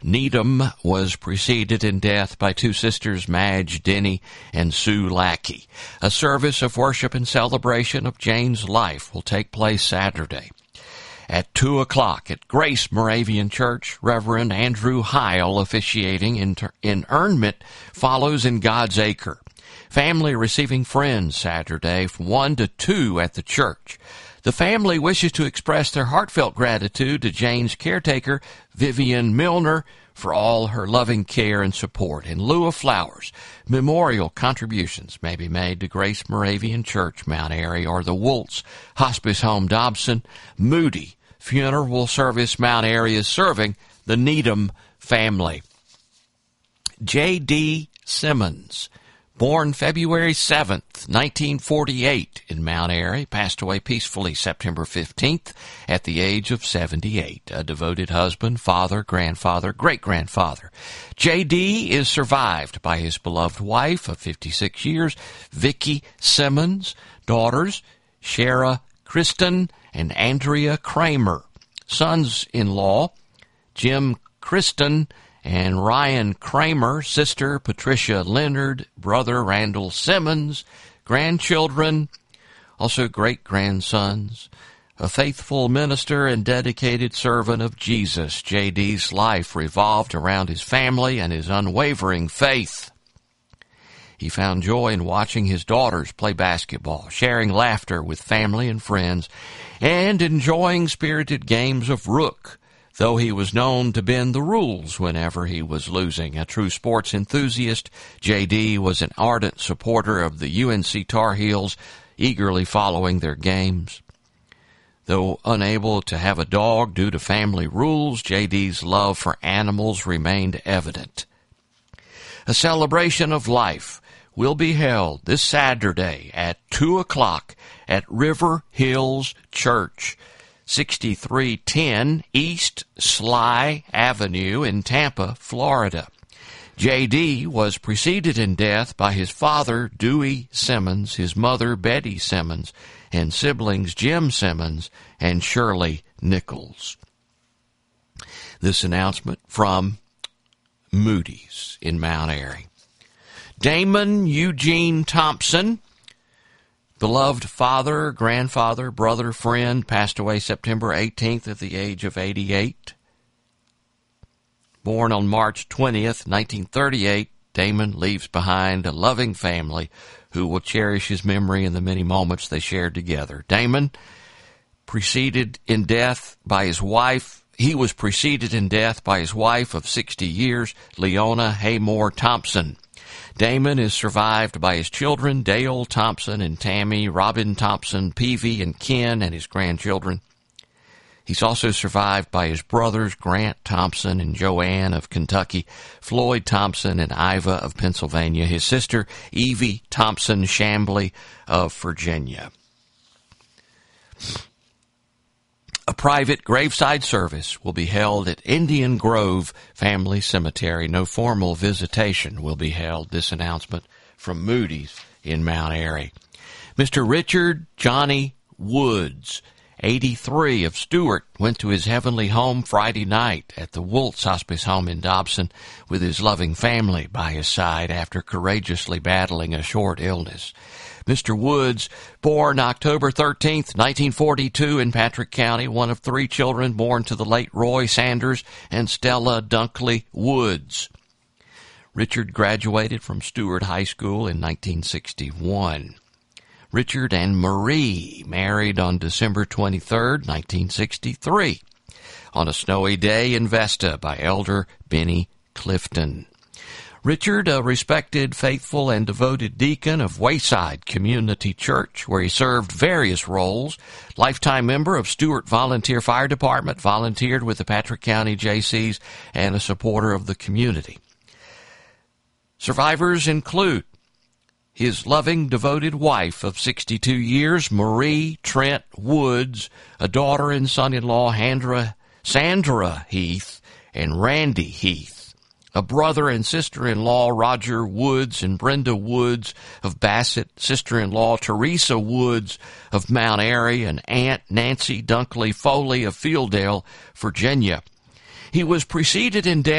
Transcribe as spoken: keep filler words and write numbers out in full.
Needham was preceded in death by two sisters, Madge Denny and Sue Lackey. A service of worship and celebration of Jane's life will take place Saturday. At two o'clock at Grace Moravian Church, Reverend Andrew Heil officiating. Inter- Internment follows in God's Acre. Family receiving friends Saturday from one to two at the church. The family wishes to express their heartfelt gratitude to Jane's caretaker, Vivian Milner, for all her loving care and support. In lieu of flowers, memorial contributions may be made to Grace Moravian Church, Mount Airy, or the Woltz Hospice Home, Dobson. Moody Funeral Service, Mount Airy, is serving the Needham family. J D. Simmons, born February seventh, nineteen forty-eight in Mount Airy, passed away peacefully September fifteenth at the age of seventy-eight. A devoted husband, father, grandfather, great-grandfather. J D is survived by his beloved wife of fifty-six years, Vicki Simmons, daughters, Shara Kristen and Andrea Kramer. Sons-in-law, Jim Kristen and Ryan Kramer, sister Patricia Leonard, brother Randall Simmons, grandchildren, also great-grandsons. A faithful minister and dedicated servant of Jesus, J D's life revolved around his family and his unwavering faith. He found joy in watching his daughters play basketball, sharing laughter with family and friends, and enjoying spirited games of rook, though he was known to bend the rules whenever he was losing. A true sports enthusiast, J D was an ardent supporter of the U N C Tar Heels, eagerly following their games. Though unable to have a dog due to family rules, J D's love for animals remained evident. A celebration of life will be held this Saturday at two o'clock at River Hills Church, sixty-three ten East Sly Avenue in Tampa, Florida. J D was preceded in death by his father, Dewey Simmons, his mother, Betty Simmons, and siblings Jim Simmons and Shirley Nichols. This announcement from Moody's in Mount Airy. Damon Eugene Thompson, beloved father, grandfather, brother, friend, passed away September eighteenth at the age of eighty-eight. Born on March twentieth, nineteen thirty-eight, Damon leaves behind a loving family who will cherish his memory and the many moments they shared together. Damon, preceded in death by his wife, he was preceded in death by his wife of sixty years, Leona Haymore Thompson. Damon is survived by his children, Dale Thompson and Tammy, Robin Thompson, Peavy and Ken, and his grandchildren. He's also survived by his brothers, Grant Thompson and Joanne of Kentucky, Floyd Thompson and Iva of Pennsylvania, his sister, Evie Thompson Shambly of Virginia. A private graveside service will be held at Indian Grove Family Cemetery. No formal visitation will be held. This announcement from Moody's in Mount Airy. Mister Richard Johnny Woods, eighty-three, of Stewart, went to his heavenly home Friday night at the Woltz Hospice Home in Dobson with his loving family by his side after courageously battling a short illness. Mister Woods, born October thirteenth, nineteen forty-two in Patrick County, one of three children born to the late Roy Sanders and Stella Dunkley Woods. Richard graduated from Stewart High School in nineteen sixty-one. Richard and Marie married on December twenty-third, nineteen sixty-three, on a snowy day in Vesta by Elder Benny Clifton. Richard, a respected, faithful, and devoted deacon of Wayside Community Church, where he served various roles, lifetime member of Stewart Volunteer Fire Department, volunteered with the Patrick County J Cs, and a supporter of the community. Survivors include his loving, devoted wife of sixty-two years, Marie Trent Woods, a daughter and son-in-law, Handra, Sandra Heath, and Randy Heath. A brother and sister-in-law, Roger Woods and Brenda Woods of Bassett, sister-in-law, Teresa Woods of Mount Airy, and Aunt Nancy Dunkley Foley of Fieldale, Virginia. He was preceded in death